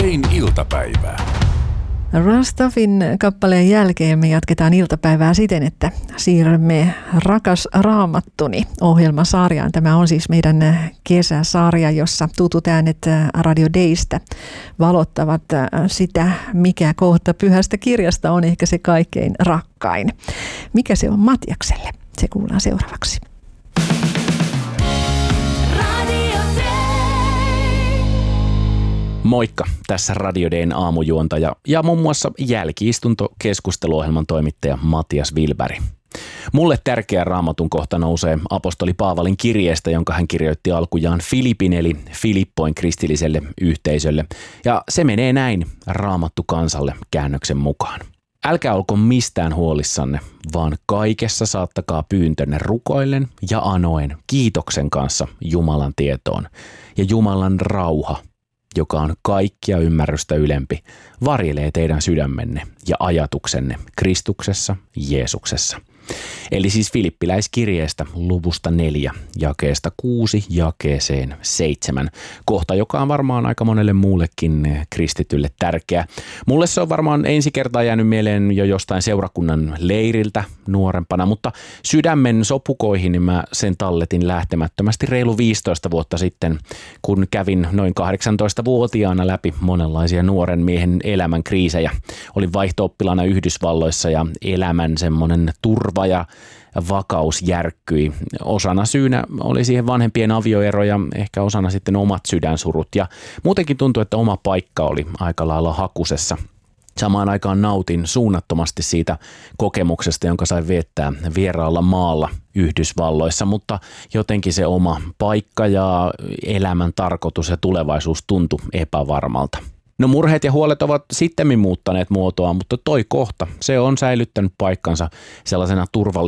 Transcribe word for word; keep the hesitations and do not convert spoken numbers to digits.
Dayn iltapäivää. Rastafin kappaleen jälkeen me jatketaan iltapäivää siten, että siirrymme Rakas Raamattuni -ohjelmasarjaan. Tämä on siis meidän kesäsarja, jossa tutut äänet Radio Daystä valottavat sitä, mikä kohta pyhästä kirjasta on ehkä se kaikkein rakkain. Mikä se on Matiakselle? Se kuullaan seuraavaksi. Moikka, tässä Radio Dayn aamujuontaja ja muun muassa jälki-istuntokeskusteluohjelman toimittaja Matias Wilberg. Mulle tärkeä raamatun kohta nousee apostoli Paavalin kirjeestä, jonka hän kirjoitti alkujaan Filipin eli Filippoin kristilliselle yhteisölle. Ja se menee näin Raamattu kansalle -käännöksen mukaan. Älkää olko mistään huolissanne, vaan kaikessa saattakaa pyyntönne rukoillen ja anoen kiitoksen kanssa Jumalan tietoon. Ja Jumalan rauha, joka on kaikkia ymmärrystä ylempi, varjelee teidän sydämenne ja ajatuksenne Kristuksessa Jeesuksessa. Eli siis Filippiläiskirjeestä luvusta neljä, jakeesta kuusi jakeeseen seitsemän. Kohta, joka on varmaan aika monelle muullekin kristitylle tärkeä. Mulle se on varmaan ensi kertaa jäänyt mieleen jo jostain seurakunnan leiriltä nuorempana, mutta sydämen sopukoihin niin mä sen talletin lähtemättömästi reilu viisitoista vuotta sitten, kun kävin noin kahdeksantoistavuotiaana läpi monenlaisia nuoren miehen elämän kriisejä. Olin vaihto-oppilana Yhdysvalloissa ja elämän semmoinen turva ja vakaus järkkyi. Osana syynä oli siihen vanhempien avioero ja ehkä osana sitten omat sydänsurut. Ja muutenkin tuntui, että oma paikka oli aika lailla hakusessa. Samaan aikaan nautin suunnattomasti siitä kokemuksesta, jonka sain viettää vieraalla maalla Yhdysvalloissa, mutta jotenkin se oma paikka ja elämän tarkoitus ja tulevaisuus tuntui epävarmalta. No murheet ja huolet ovat sittemmin muuttaneet muotoa, mutta toi kohta, se on säilyttänyt paikkansa sellaisena turvallisena